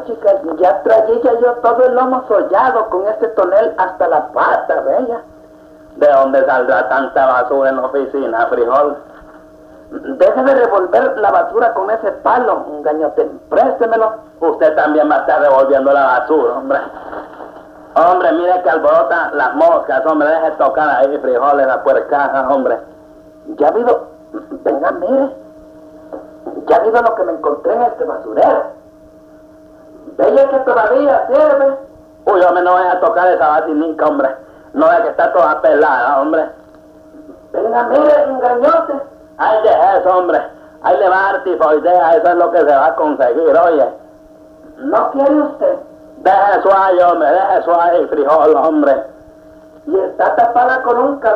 chica, ya traía yo todo el lomo sollado con este tonel hasta la pata, bella. ¿De dónde saldrá tanta basura en la oficina, frijol? Deje de revolver la basura con ese palo, gañote, préstemelo. Usted también va a estar revolviendo la basura, hombre. Hombre, mire que alborota las moscas, hombre, deje tocar ahí frijoles, la puercaja, hombre. Ya vido, venga, mire, ya vido lo que me encontré en este basurero. Bella que todavía sirve. Uy, hombre, no vaya a tocar esa basinica, hombre. No vaya que está toda pelada, hombre. Venga, mire, engañote. Ay, deje eso, hombre. Ahí le va a dar tifoidea, eso es lo que se va a conseguir, oye. ¿No quiere usted? Deje eso ahí, hombre, deje eso ahí, frijol, hombre. Y está tapada con un